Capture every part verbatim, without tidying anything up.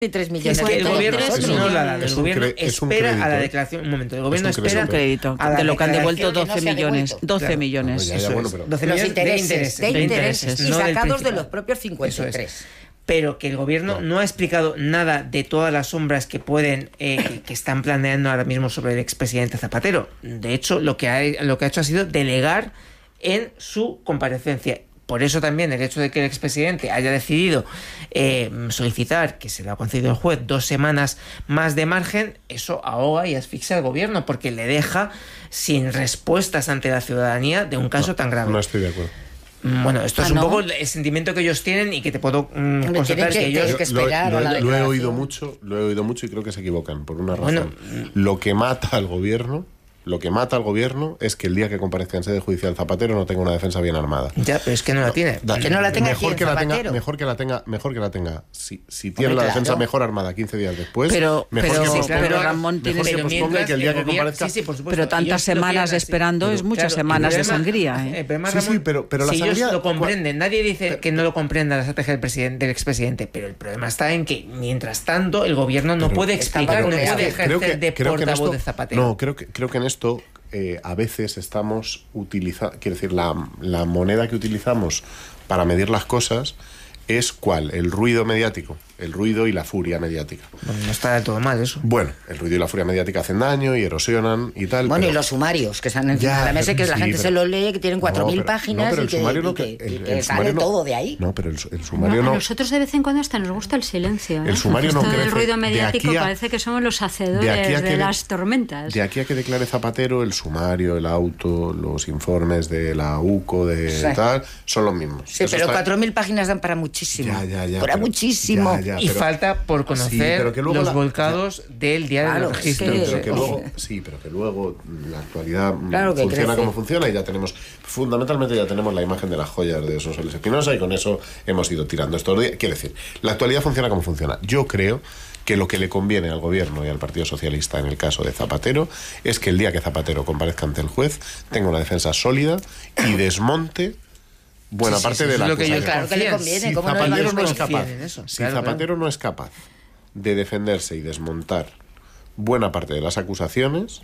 tres millones. Es que el gobierno no lo ha dado. El gobierno cre- es un espera crédito. a la declaración. Un momento, el gobierno Es un espera crédito. crédito, a la de lo que han declaración devuelto que no doce se ha millones. devuelto. doce Claro. millones. Ya, ya, Eso bueno, es. pero- doce Los millones intereses, de intereses, de de intereses, intereses, y no del sacados de principal. los propios cincuenta y tres. Eso es. Pero que el gobierno no. no ha explicado nada de todas las sombras que pueden eh, que, que están planeando ahora mismo sobre el expresidente Zapatero. De hecho, lo que ha, lo que ha hecho ha sido delegar en su comparecencia. Por eso también el hecho de que el expresidente haya decidido eh, solicitar, que se le ha concedido el juez, dos semanas más de margen, eso ahoga y asfixia al gobierno, porque le deja sin respuestas ante la ciudadanía de un caso No, tan grave. No estoy de acuerdo. Bueno, esto Ah, es un ¿no? poco el sentimiento que ellos tienen y que te puedo mm, Hombre, constatar tienen que, que- ellos... tienen que Lo- esperar lo, a la lo he declaración. oído mucho, lo he oído mucho y creo que se equivocan por una razón. Bueno, lo que mata al gobierno, lo que mata al gobierno es que el día que comparezca en sede judicial Zapatero no tenga una defensa bien armada. Ya, pero es que no la tiene. Da- Que no la tenga mejor aquí en que la tenga, Zapatero. mejor que la tenga, mejor que la tenga. Si, si tiene Hombre, la claro. defensa mejor armada quince días después, Pero- mejor pero- que posponga, pero Ramón, mejor tienes- que Pero posponga mientras y que el día el que gobierno- comparezca. sí, sí, por supuesto, Pero tantas ellos lo semanas quieren así. esperando Pero, es muchas claro, semanas el de problema- sangría, ¿eh? El problema, Sí, Ramón, sí, pero- pero la si ellos sangría- lo comprenden, nadie dice que no lo comprenda la estrategia del presidente, del expresidente, pero el problema está en que mientras tanto el gobierno no Pero- puede Está explicar, no bloqueado. puede creo ejercer que, de creo que en portavoz esto, de Zapatero. no, creo que creo que en esto eh, a veces estamos utilizando, quiero decir, la, la moneda que utilizamos para medir las cosas es ¿cuál? El ruido mediático, el ruido y la furia mediática. Bueno, no está del todo mal eso. Bueno, el ruido y la furia mediática hacen daño y erosionan y tal. Bueno, pero- y los sumarios que están encima Ya, de la mesa, que pero- la sí, gente pero- se lo lee, que tienen cuatro mil No, pero- páginas no, pero y el que, sumario y no- que- el- y el que sale sumario no- todo de ahí. No, pero el, el sumario No, no. a nosotros de vez en cuando hasta nos gusta el silencio, ¿eh? El sumario no Esto del crece. ruido De mediático aquí a- parece que somos los de hacedores aquí de, a que de- las tormentas. De aquí a que declare Zapatero, el sumario, el auto, los informes de la U C O, de Sí. tal, son los mismos. Sí, Eso pero está- cuatro mil páginas dan para muchísimo. Ya, ya, ya, para pero- muchísimo. ya, ya. Y pero- falta por Sí, conocer pero que luego los la- volcados del diario Claro, de es registro. que- pero que Sí. luego, sí, pero que luego la actualidad mm, Claro que funciona crece. como funciona y ya tenemos, fundamentalmente ya tenemos la imagen de las joyas de Sonsoles Espinosa y con eso hemos ido tirando estos días. Quiero decir, la actualidad funciona como funciona. Yo creo que lo que le conviene al gobierno y al Partido Socialista en el caso de Zapatero es que el día que Zapatero comparezca ante el juez tenga una defensa sólida y desmonte buena Sí, sí, parte sí, de eso la es lo que ellos acusación. Claro que le confían. conviene, Si ¿cómo no le va a Zapatero no es confían capaz, en eso? si Claro, Zapatero no es capaz de defenderse y desmontar buena parte de las acusaciones,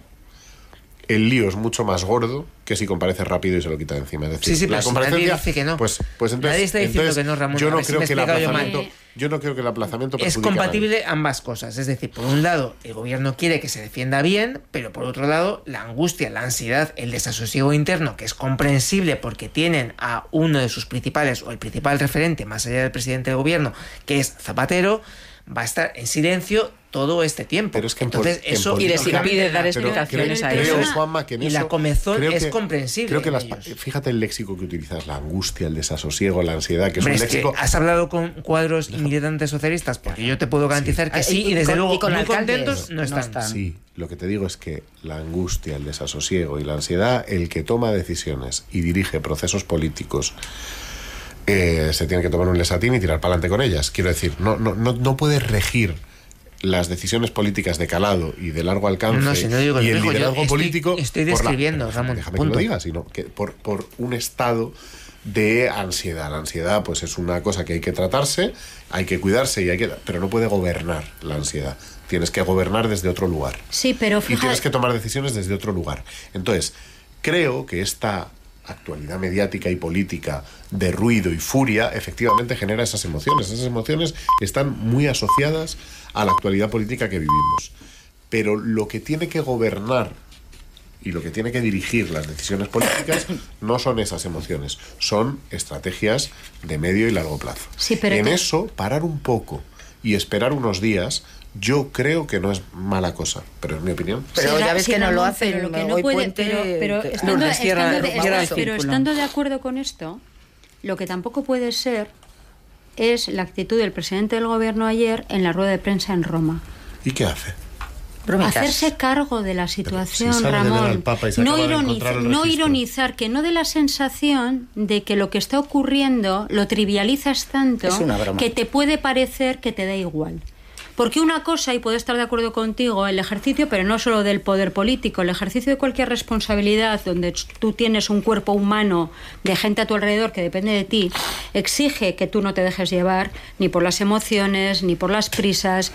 el lío es mucho más gordo que si comparece rápido y se lo quita de encima. Es decir, Sí, sí, la pero si comparecencia, nadie dice que no. pues, pues entonces, Nadie está diciendo entonces, que no, Ramón, Yo a no ver si creo me que el he explicado yo mal. aplazamiento, yo no creo que el aplazamiento Es perjudique a nadie. compatible ambas cosas. Es decir, por un lado, el gobierno quiere que se defienda bien, pero por otro lado, la angustia, la ansiedad, el desasosiego interno, que es comprensible porque tienen a uno de sus principales, o el principal referente, más allá del presidente del gobierno, que es Zapatero, va a estar en silencio todo este tiempo. Pero es que en Entonces, poli- en eso Y les política- impide dar Pero explicaciones creo, a creo, eso. Juanma, que en Y la eso- comezón creo es que- comprensible Creo que en las, ellos. fíjate el léxico que utilizas, la angustia, el desasosiego, la ansiedad, que es Hombre, un es que léxico... has hablado con cuadros y militantes socialistas, porque yo te puedo garantizar que sí, Y- y desde con- luego y con muy alcaldes contentos no no están. están. Sí, lo que te digo es que la angustia, el desasosiego y la ansiedad, el que toma decisiones y dirige procesos políticos, eh, se tiene que tomar un lesatín y tirar para adelante con ellas. Quiero decir, no, no, no, no puedes regir las decisiones políticas de calado y de largo alcance No, si no digo y lo el mismo, yo liderazgo estoy- político estoy por la- describiendo, pero Ramón, déjame punto. que lo diga, sino que por, por un estado de ansiedad. La ansiedad pues es una cosa que hay que tratarse, hay que cuidarse y hay que, pero no puede gobernar la ansiedad. Tienes que gobernar desde otro lugar. Sí, pero Y fíjate, tienes que tomar decisiones desde otro lugar. Entonces, creo que esta actualidad mediática y política de ruido y furia efectivamente genera esas emociones. Esas emociones están muy asociadas a la actualidad política que vivimos. Pero lo que tiene que gobernar y lo que tiene que dirigir las decisiones políticas no son esas emociones, son estrategias de medio y largo plazo. Sí, pero en que- eso, parar un poco y esperar unos días, yo creo que no es mala cosa, pero es mi opinión. Pero Sí, ya Ra- ves sí, que no lo Ramón, hacen. pero lo que no hoy puede- Puente, pero- pero que- estando, Lourdes, cierra- estando de, cierra el está- pero círculo. estando de acuerdo con esto, lo que tampoco puede ser es la actitud del presidente del gobierno ayer en la rueda de prensa en Roma. ¿Y qué hace? bromitas. Hacerse cargo de la situación, si sale de ver Ramón. al Papa y se No, acaba de ironiz- encontrar el no registro. ironizar, que no dé la sensación de que lo que está ocurriendo lo trivializas tanto Es una broma. que te puede parecer que te da igual. Porque una cosa, y puedo estar de acuerdo contigo, el ejercicio, pero no solo del poder político, el ejercicio de cualquier responsabilidad donde tú tienes un cuerpo humano de gente a tu alrededor que depende de ti, exige que tú no te dejes llevar ni por las emociones, ni por las prisas,